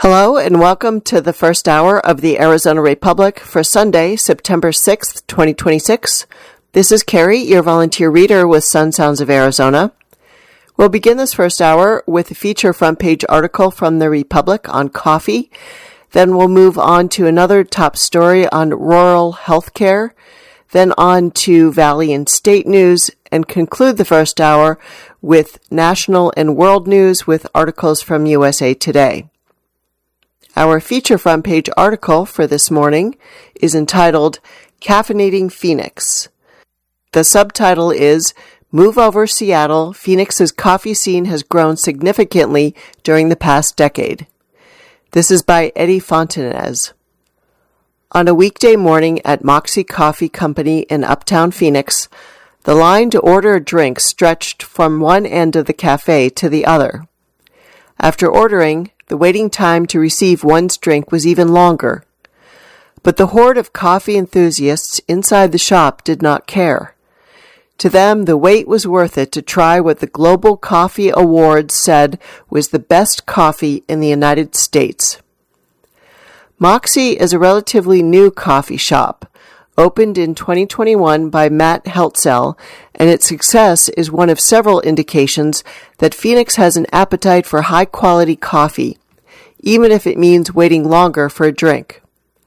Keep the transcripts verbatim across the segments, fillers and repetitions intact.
Hello and welcome to the first hour of the Arizona Republic for Sunday, September sixth, twenty twenty-six. This is Carrie, your volunteer reader with Sun Sounds of Arizona. We'll begin this first hour with a feature front page article from the Republic on coffee. Then we'll move on to another top story on rural healthcare, then on to Valley and State news, and conclude the first hour with national and world news with articles from U S A Today. Our feature front page article for this morning is entitled Caffeinating Phoenix. The subtitle is Move Over Seattle, Phoenix's coffee scene has grown significantly during the past decade. This is by Eddie Fontanez. On a weekday morning at Moxie Coffee Company in Uptown Phoenix, the line to order a drink stretched from one end of the cafe to the other. After ordering, the waiting time to receive one's drink was even longer. But the horde of coffee enthusiasts inside the shop did not care. To them, the wait was worth it to try what the Global Coffee Awards said was the best coffee in the United States. Moxie is a relatively new coffee shop, opened in twenty twenty-one by Matt Heltzel, and its success is one of several indications that Phoenix has an appetite for high-quality coffee, even if it means waiting longer for a drink.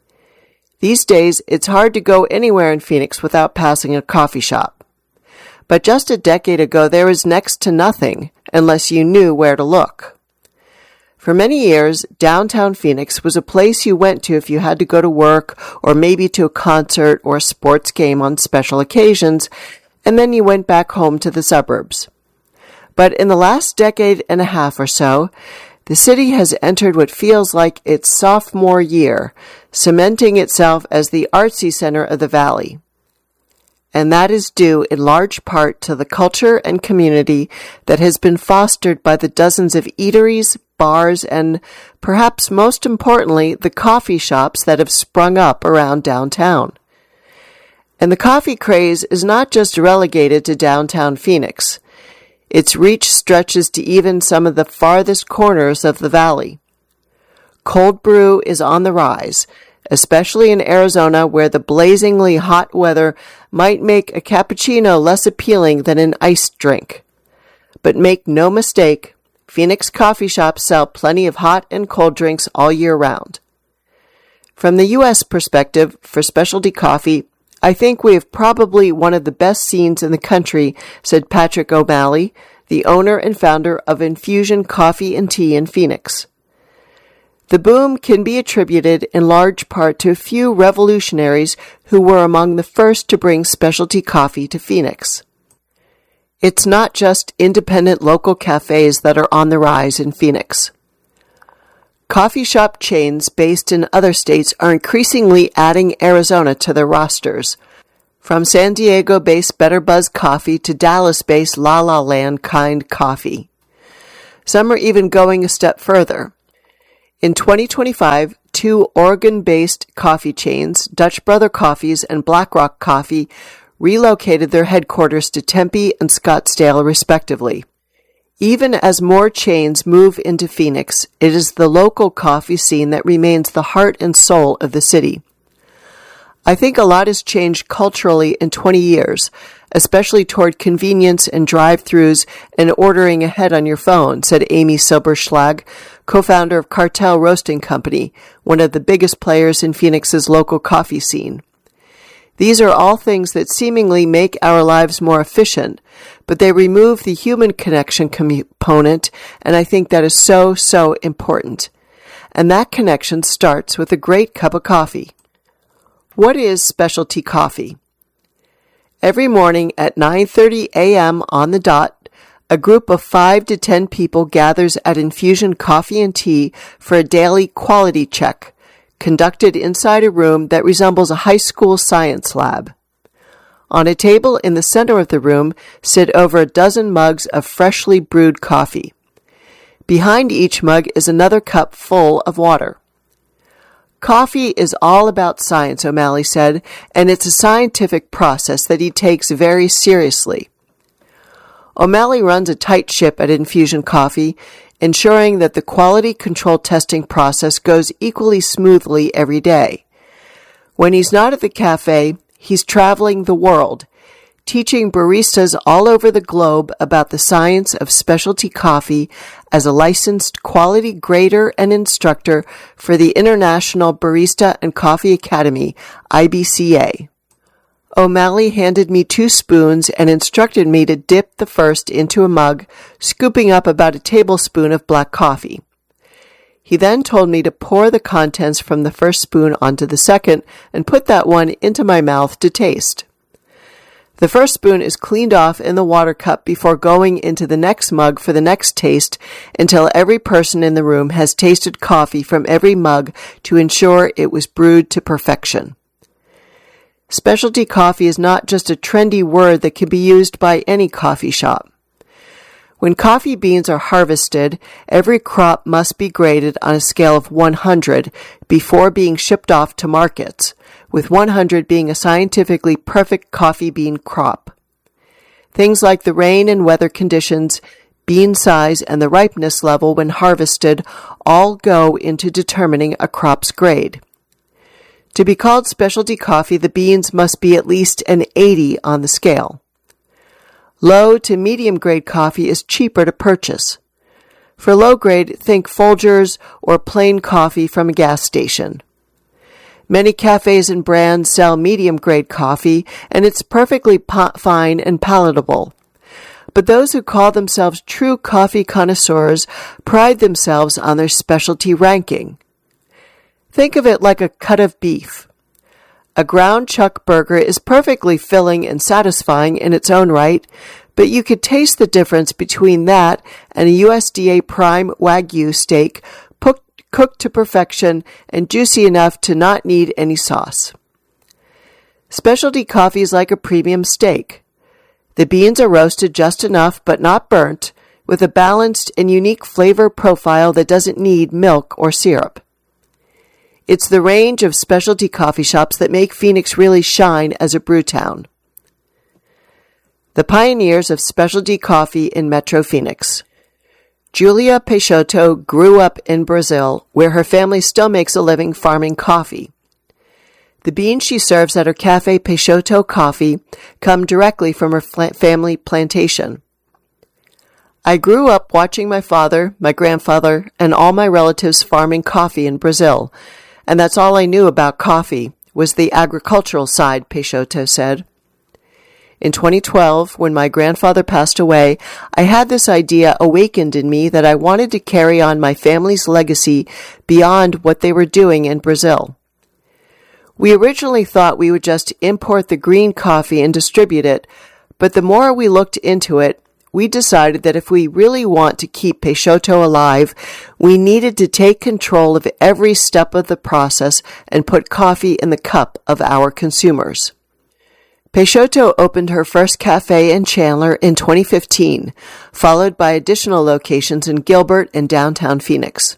These days, it's hard to go anywhere in Phoenix without passing a coffee shop. But just a decade ago, there was next to nothing unless you knew where to look. For many years, downtown Phoenix was a place you went to if you had to go to work or maybe to a concert or a sports game on special occasions, and then you went back home to the suburbs. But in the last decade and a half or so, the city has entered what feels like its sophomore year, cementing itself as the artsy center of the valley. And that is due in large part to the culture and community that has been fostered by the dozens of eateries, bars, and, perhaps most importantly, the coffee shops that have sprung up around downtown. And the coffee craze is not just relegated to downtown Phoenix. Its reach stretches to even some of the farthest corners of the valley. Cold brew is on the rise, especially in Arizona, where the blazingly hot weather might make a cappuccino less appealing than an iced drink. But make no mistake, Phoenix coffee shops sell plenty of hot and cold drinks all year round. From the U S perspective, for specialty coffee, I think we have probably one of the best scenes in the country, said Patrick O'Malley, the owner and founder of Infusion Coffee and Tea in Phoenix. The boom can be attributed in large part to a few revolutionaries who were among the first to bring specialty coffee to Phoenix. It's not just independent local cafes that are on the rise in Phoenix. Coffee shop chains based in other states are increasingly adding Arizona to their rosters, from San Diego-based Better Buzz Coffee to Dallas-based La La Land Kind Coffee. Some are even going a step further. In twenty twenty-five, two Oregon-based coffee chains, Dutch Brother Coffees and Black Rock Coffee, relocated their headquarters to Tempe and Scottsdale, respectively. Even as more chains move into Phoenix, it is the local coffee scene that remains the heart and soul of the city. I think a lot has changed culturally in twenty years, especially toward convenience and drive-thrus and ordering ahead on your phone, said Amy Silberschlag, co-founder of Cartel Roasting Company, one of the biggest players in Phoenix's local coffee scene. These are all things that seemingly make our lives more efficient, but they remove the human connection component, and I think that is so, so important. And that connection starts with a great cup of coffee. What is specialty coffee? Every morning at nine thirty a.m. on the dot, a group of five to ten people gathers at Infusion Coffee and Tea for a daily quality check, conducted inside a room that resembles a high school science lab. On a table in the center of the room sit over a dozen mugs of freshly brewed coffee. Behind each mug is another cup full of water. Coffee is all about science, O'Malley said, and it's a scientific process that he takes very seriously. O'Malley runs a tight ship at Infusion Coffee, ensuring that the quality control testing process goes equally smoothly every day. When he's not at the cafe, he's traveling the world, teaching baristas all over the globe about the science of specialty coffee as a licensed quality grader and instructor for the International Barista and Coffee Academy, I B C A. O'Malley handed me two spoons and instructed me to dip the first into a mug, scooping up about a tablespoon of black coffee. He then told me to pour the contents from the first spoon onto the second and put that one into my mouth to taste. The first spoon is cleaned off in the water cup before going into the next mug for the next taste until every person in the room has tasted coffee from every mug to ensure it was brewed to perfection. Specialty coffee is not just a trendy word that can be used by any coffee shop. When coffee beans are harvested, every crop must be graded on a scale of one hundred before being shipped off to markets, with one hundred being a scientifically perfect coffee bean crop. Things like the rain and weather conditions, bean size, and the ripeness level when harvested all go into determining a crop's grade. To be called specialty coffee, the beans must be at least an eighty on the scale. Low to medium grade coffee is cheaper to purchase. For low grade, think Folgers or plain coffee from a gas station. Many cafes and brands sell medium grade coffee, and it's perfectly po- fine and palatable. But those who call themselves true coffee connoisseurs pride themselves on their specialty ranking. Think of it like a cut of beef. A ground chuck burger is perfectly filling and satisfying in its own right, but you could taste the difference between that and a U S D A prime Wagyu steak cooked to perfection and juicy enough to not need any sauce. Specialty coffee is like a premium steak. The beans are roasted just enough but not burnt, with a balanced and unique flavor profile that doesn't need milk or syrup. It's the range of specialty coffee shops that make Phoenix really shine as a brew town. The pioneers of specialty coffee in Metro Phoenix. Julia Peixoto grew up in Brazil, where her family still makes a living farming coffee. The beans she serves at her cafe Peixoto Coffee come directly from her family plantation. I grew up watching my father, my grandfather, and all my relatives farming coffee in Brazil, and that's all I knew about coffee, was the agricultural side, Peixoto said. In twenty twelve, when my grandfather passed away, I had this idea awakened in me that I wanted to carry on my family's legacy beyond what they were doing in Brazil. We originally thought we would just import the green coffee and distribute it, but the more we looked into it, we decided that if we really want to keep Peixoto alive, we needed to take control of every step of the process and put coffee in the cup of our consumers. Peixoto opened her first cafe in Chandler in twenty fifteen, followed by additional locations in Gilbert and downtown Phoenix.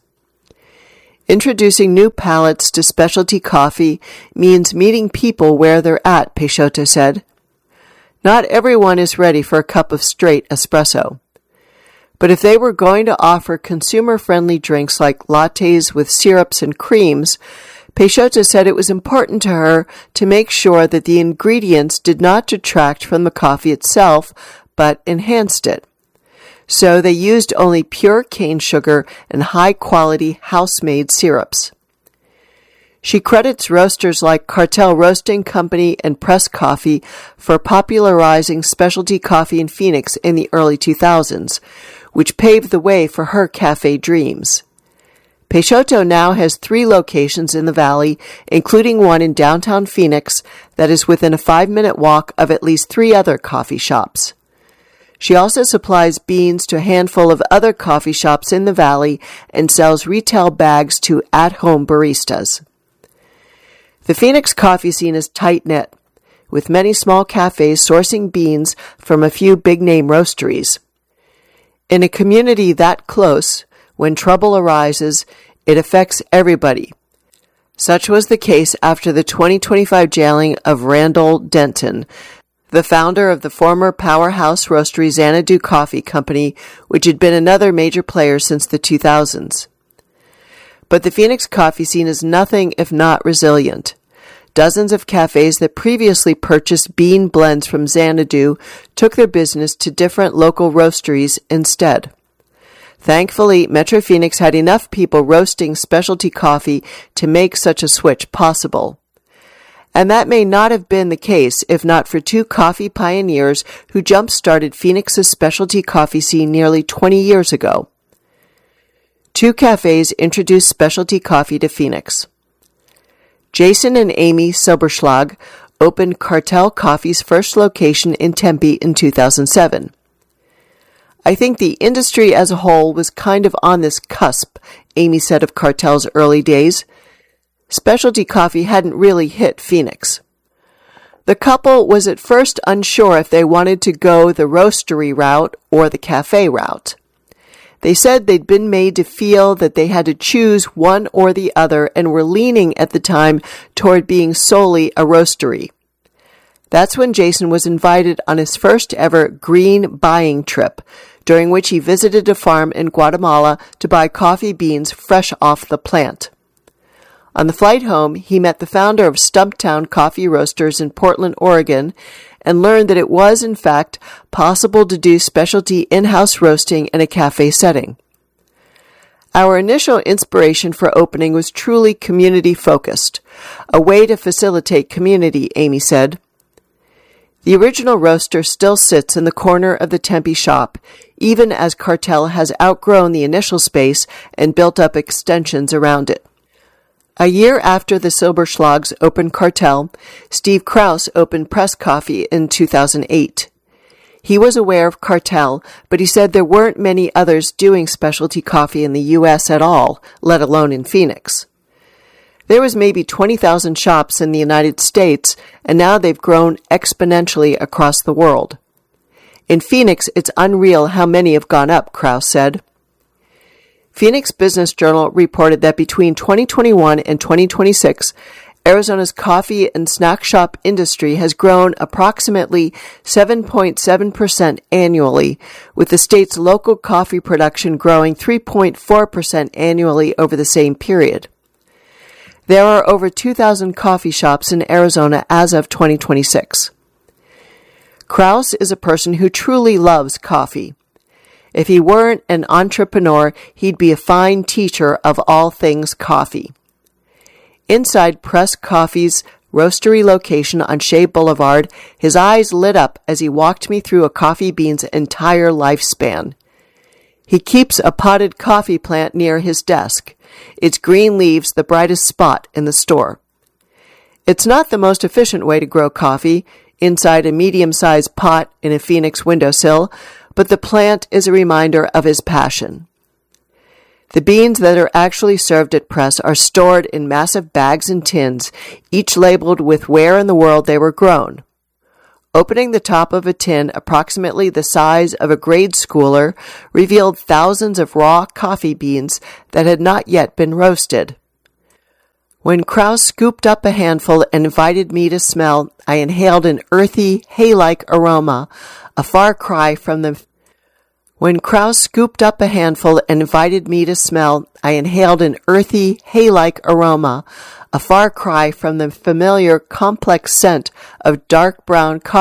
Introducing new palates to specialty coffee means meeting people where they're at, Peixoto said. Not everyone is ready for a cup of straight espresso. But if they were going to offer consumer-friendly drinks like lattes with syrups and creams, Peixoto said it was important to her to make sure that the ingredients did not detract from the coffee itself, but enhanced it. So they used only pure cane sugar and high-quality house-made syrups. She credits roasters like Cartel Roasting Company and Press Coffee for popularizing specialty coffee in Phoenix in the early two thousands, which paved the way for her cafe dreams. Peixoto now has three locations in the valley, including one in downtown Phoenix that is within a five-minute walk of at least three other coffee shops. She also supplies beans to a handful of other coffee shops in the valley and sells retail bags to at-home baristas. The Phoenix coffee scene is tight-knit, with many small cafes sourcing beans from a few big-name roasteries. In a community that close, when trouble arises, it affects everybody. Such was the case after the twenty twenty-five jailing of Randall Denton, the founder of the former powerhouse roastery Xanadu Coffee Company, which had been another major player since the two thousands. But the Phoenix coffee scene is nothing if not resilient. Dozens of cafes that previously purchased bean blends from Xanadu took their business to different local roasteries instead. Thankfully, Metro Phoenix had enough people roasting specialty coffee to make such a switch possible. And that may not have been the case if not for two coffee pioneers who jump-started Phoenix's specialty coffee scene nearly twenty years ago. Two cafes introduced specialty coffee to Phoenix. Jason and Amy Silberschlag opened Cartel Coffee's first location in Tempe in two thousand seven. I think the industry as a whole was kind of on this cusp, Amy said of Cartel's early days. Specialty coffee hadn't really hit Phoenix. The couple was at first unsure if they wanted to go the roastery route or the cafe route. They said they'd been made to feel that they had to choose one or the other and were leaning at the time toward being solely a roastery. That's when Jason was invited on his first ever green buying trip, during which he visited a farm in Guatemala to buy coffee beans fresh off the plant. On the flight home, he met the founder of Stumptown Coffee Roasters in Portland, Oregon, and learned that it was, in fact, possible to do specialty in-house roasting in a cafe setting. Our initial inspiration for opening was truly community-focused, a way to facilitate community, Amy said. The original roaster still sits in the corner of the Tempe shop, even as Cartel has outgrown the initial space and built up extensions around it. A year after the Silberschlags opened Cartel, Steve Krause opened Press Coffee in two thousand eight. He was aware of Cartel, but he said there weren't many others doing specialty coffee in the U S at all, let alone in Phoenix. There was maybe twenty thousand shops in the United States, and now they've grown exponentially across the world. In Phoenix, it's unreal how many have gone up, Krause said. Phoenix Business Journal reported that between twenty twenty-one and twenty twenty-six, Arizona's coffee and snack shop industry has grown approximately seven point seven percent annually, with the state's local coffee production growing three point four percent annually over the same period. There are over two thousand coffee shops in Arizona as of twenty twenty-six. Krause is a person who truly loves coffee. If he weren't an entrepreneur, he'd be a fine teacher of all things coffee. Inside Press Coffee's roastery location on Shea Boulevard, his eyes lit up as he walked me through a coffee bean's entire lifespan. He keeps a potted coffee plant near his desk. Its green leaves the brightest spot in the store. It's not the most efficient way to grow coffee, inside a medium-sized pot in a Phoenix windowsill, but the plant is a reminder of his passion. The beans that are actually served at Press are stored in massive bags and tins, each labeled with where in the world they were grown. Opening the top of a tin approximately the size of a grade schooler revealed thousands of raw coffee beans that had not yet been roasted. When Krause scooped up a handful and invited me to smell, I inhaled an earthy, hay-like aroma, a far cry from the When Krause scooped up a handful and invited me to smell, I inhaled an earthy, hay-like aroma, a far cry from the familiar complex scent of dark brown coffee